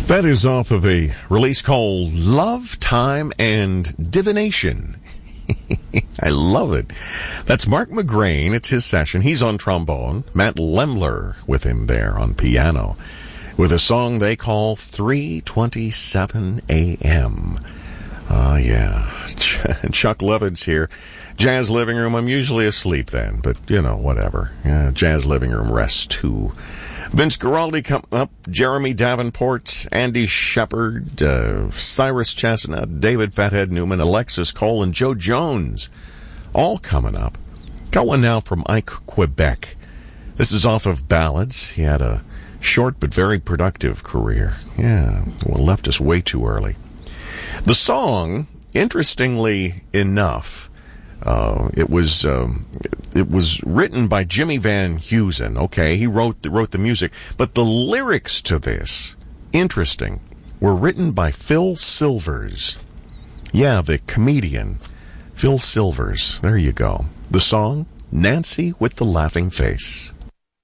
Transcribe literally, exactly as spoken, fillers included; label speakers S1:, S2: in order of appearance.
S1: That is off of a release called Love, Time, and Divination. I love it. That's Mark McGrain. It's his session. He's on trombone. Matt Lemler with him there on piano with a song they call three twenty-seven a.m. Oh, uh, yeah. Chuck Levitt's here. Jazz Living Room. I'm usually asleep then, but, you know, whatever. Yeah, Jazz Living Room rests too. Vince Guaraldi coming up, Jeremy Davenport, Andy Shepard, uh, Cyrus Chestnut, David Fathead Newman, Alexis Cole, and Joe Jones. All coming up. Got one now from Ike Quebec. This is off of Ballads. He had a short but very productive career. Yeah, well, left us way too early. The song, interestingly enough, Uh, it was um, it was written by Jimmy Van Heusen. Okay, he wrote wrote the music, but the lyrics to this, interesting, were written by Phil Silvers. Yeah, the comedian Phil Silvers. There you go. The song, Nancy with the Laughing Face.